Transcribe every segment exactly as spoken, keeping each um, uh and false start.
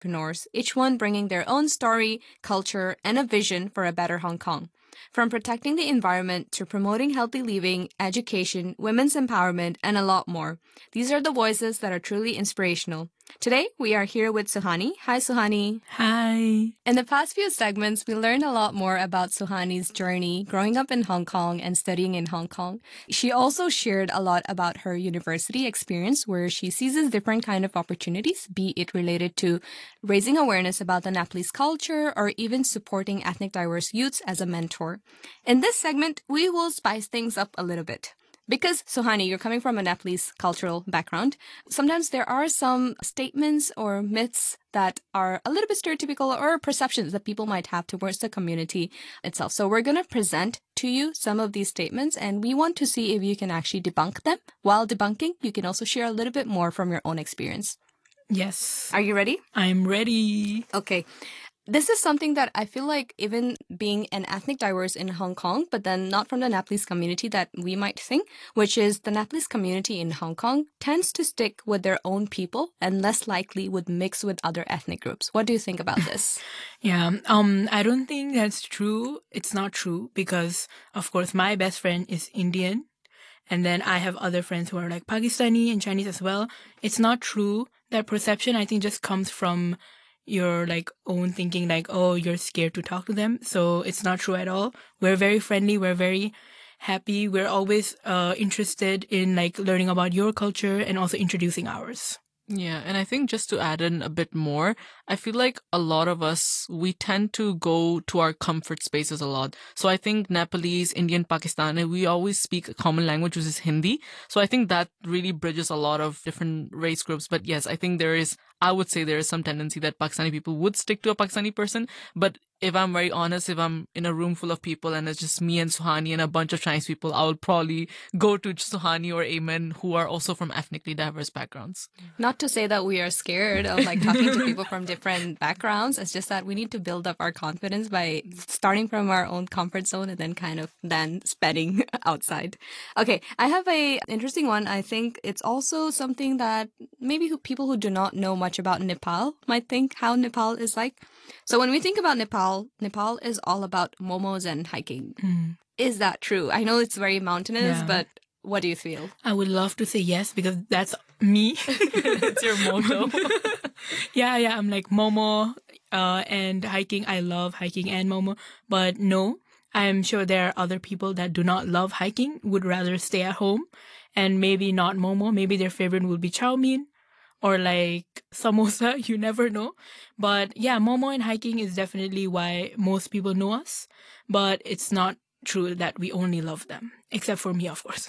entrepreneurs, each one bringing their own story, culture, and a vision for a better Hong Kong. From protecting the environment to promoting healthy living, education, women's empowerment, and a lot more. These are the voices that are truly inspirational. Today, we are here with Suhani. Hi, Suhani. Hi. In the past few segments, we learned a lot more about Suhani's journey growing up in Hong Kong and studying in Hong Kong. She also shared a lot about her university experience where she seizes different kind of opportunities, be it related to raising awareness about the Nepalese culture or even supporting ethnic diverse youths as a mentor. In this segment, we will spice things up a little bit. Because, Suhani, you're coming from a Nepalese cultural background, sometimes there are some statements or myths that are a little bit stereotypical or perceptions that people might have towards the community itself. So we're going to present to you some of these statements, and we want to see if you can actually debunk them. While debunking, you can also share a little bit more from your own experience. Yes. Are you ready? I'm ready. Okay. This is something that I feel like even being an ethnic diverse in Hong Kong, but then not from the Nepalese community that we might think, which is the Nepalese community in Hong Kong tends to stick with their own people and less likely would mix with other ethnic groups. What do you think about this? Yeah, um, I don't think that's true. It's not true because, of course, my best friend is Indian. And then I have other friends who are like Pakistani and Chinese as well. It's not true. That perception, I think, just comes from your like own thinking, like, oh, you're scared to talk to them. So it's not true at all. We're very friendly. We're very happy. We're always uh, interested in like learning about your culture and also introducing ours. Yeah, and I think just to add in a bit more, I feel like a lot of us, we tend to go to our comfort spaces a lot. So I think Nepalese, Indian, Pakistani, we always speak a common language, which is Hindi. So I think that really bridges a lot of different race groups. But yes, I think there is, I would say there is some tendency that Pakistani people would stick to a Pakistani person. But if I'm very honest, if I'm in a room full of people and it's just me and Suhani and a bunch of Chinese people, I will probably go to Suhani or Ayman, who are also from ethnically diverse backgrounds. Not to say that we are scared of like talking to people from different backgrounds. It's just that we need to build up our confidence by starting from our own comfort zone and then kind of then spreading outside. Okay, I have a interesting one. I think it's also something that maybe who, people who do not know much about Nepal might think how Nepal is like. So when we think about Nepal, Nepal is all about momos and hiking. Mm. Is that true? I know it's very mountainous, Yeah. but what do you feel? I would love to say yes because that's me. It's your motto. yeah, yeah. I'm like Momo uh, and hiking. I love hiking and Momo. But no, I'm sure there are other people that do not love hiking, would rather stay at home. And maybe not Momo. Maybe their favorite will be chow mein or like samosa. You never know. But yeah, Momo and hiking is definitely why most people know us. But it's not true that we only love them. Except for me, of course.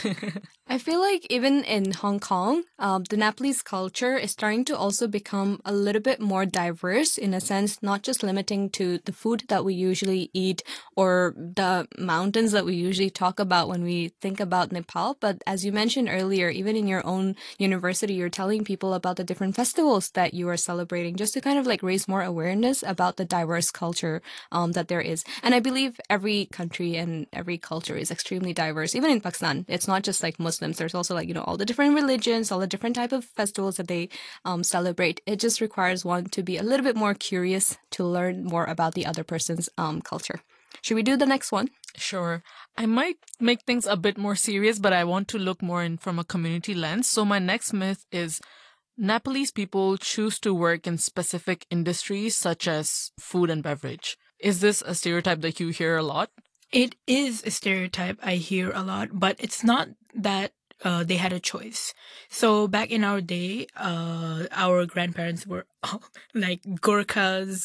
I feel like even in Hong Kong, um, the Nepalese culture is starting to also become a little bit more diverse in a sense, not just limiting to the food that we usually eat or the mountains that we usually talk about when we think about Nepal. But as you mentioned earlier, even in your own university, you're telling people about the different festivals that you are celebrating just to kind of like raise more awareness about the diverse culture um, that there is. And I believe every country and every culture is extremely diverse. Even in Pakistan, it's not just like Muslims. There's also like, you know, all the different religions, all the different type of festivals that they um, celebrate. It just requires one to be a little bit more curious to learn more about the other person's um, culture. Should we do the next one? Sure. I might make things a bit more serious, but I want to look more in from a community lens. So my next myth is Nepalese people choose to work in specific industries such as food and beverage. Is this a stereotype that you hear a lot? It is a stereotype I hear a lot, but it's not that uh, they had a choice. So back in our day, uh, our grandparents were all, like Gurkhas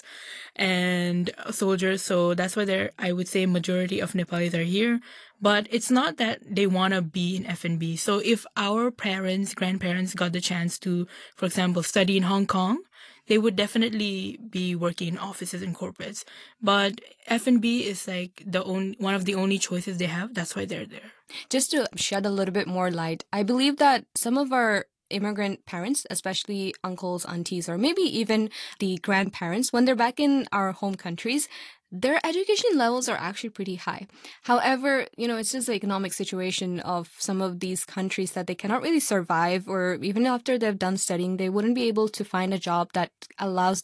and soldiers. So that's why there, I would say majority of Nepalis are here. But it's not that they want to be in F and B. So if our parents, grandparents got the chance to, for example, study in Hong Kong, they would definitely be working in offices and corporates. But F and B is like the only, one of the only choices they have. That's why they're there. Just to shed a little bit more light, I believe that some of our immigrant parents, especially uncles, aunties, or maybe even the grandparents, when they're back in our home countries, their education levels are actually pretty high. However, you know, it's just the economic situation of some of these countries that they cannot really survive, or even after they've done studying, they wouldn't be able to find a job that allows